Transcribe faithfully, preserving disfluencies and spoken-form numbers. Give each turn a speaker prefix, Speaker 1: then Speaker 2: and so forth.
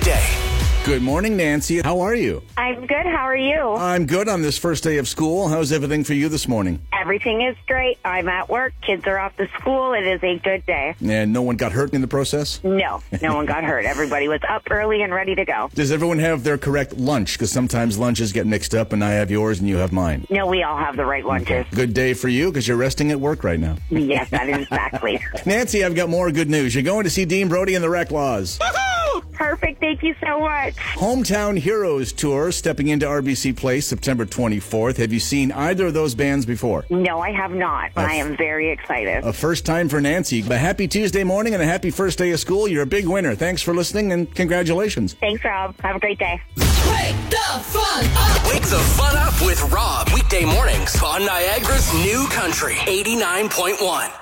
Speaker 1: day.
Speaker 2: Good morning, Nancy. How are you?
Speaker 3: I'm good. How are you?
Speaker 2: I'm good on this first day of school. How's everything for you this morning?
Speaker 3: Everything is great. I'm at work. Kids are off to school. It is a good day.
Speaker 2: And no one got hurt in the process?
Speaker 3: No, no one got hurt. Everybody was up early and ready to go.
Speaker 2: Does everyone have their correct lunch? Because sometimes lunches get mixed up and I have yours and you have mine.
Speaker 3: No, we all have the right lunches.
Speaker 2: Good day for you because you're resting at work right now.
Speaker 3: Yes, that is exactly.
Speaker 2: Nancy, I've got more good news. You're going to see Dean Brody and the Wreck Laws.
Speaker 3: Perfect. Thank you so much.
Speaker 2: Hometown Heroes Tour stepping into R B C Place September twenty-fourth. Have you seen either of those bands before?
Speaker 3: No, I have not, but
Speaker 2: A f-
Speaker 3: I am very excited.
Speaker 2: A first time for Nancy. A happy Tuesday morning and a happy first day of school. You're a big winner. Thanks for listening and congratulations.
Speaker 3: Thanks, Rob. Have a great day.
Speaker 1: Wake the fun up. Wake the fun up with Rob. Weekday mornings on Niagara's new country, eighty-nine point one.